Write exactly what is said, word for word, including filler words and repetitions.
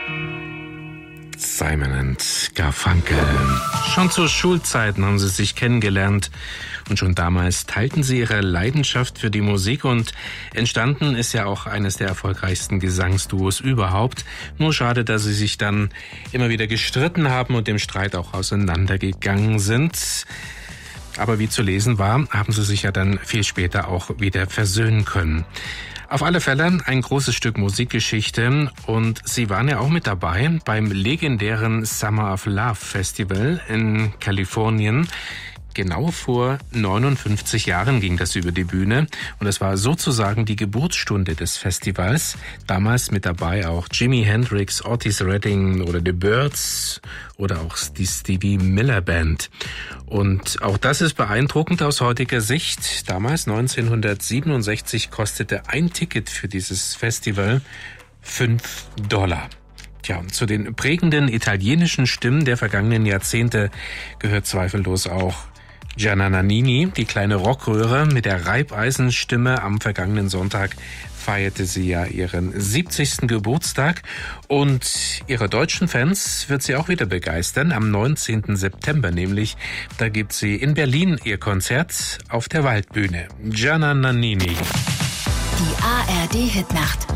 Simon and Garfunkel. Schon zu Schulzeiten haben sie sich kennengelernt und schon damals teilten sie ihre Leidenschaft für die Musik und entstanden ist ja auch eines der erfolgreichsten Gesangsduos überhaupt. Nur schade, dass sie sich dann immer wieder gestritten haben und im Streit auch auseinandergegangen sind. Aber wie zu lesen war, haben sie sich ja dann viel später auch wieder versöhnen können. Auf alle Fälle ein großes Stück Musikgeschichte und sie waren ja auch mit dabei beim legendären Summer of Love Festival in Kalifornien. Genau vor neunundfünfzig Jahren ging das über die Bühne und es war sozusagen die Geburtsstunde des Festivals. Damals mit dabei auch Jimi Hendrix, Otis Redding oder The Byrds oder auch die Stevie Miller Band. Und auch das ist beeindruckend aus heutiger Sicht. Damals neunzehnhundertsiebenundsechzig kostete ein Ticket für dieses Festival fünf Dollar. Tja, und zu den prägenden italienischen Stimmen der vergangenen Jahrzehnte gehört zweifellos auch Gianna Nannini, die kleine Rockröhre mit der Reibeisenstimme. Am vergangenen Sonntag feierte sie ja ihren siebzigsten Geburtstag und ihre deutschen Fans wird sie auch wieder begeistern. Am neunzehnten September nämlich, da gibt sie in Berlin ihr Konzert auf der Waldbühne. Gianna Nannini. Die A R D Hitnacht.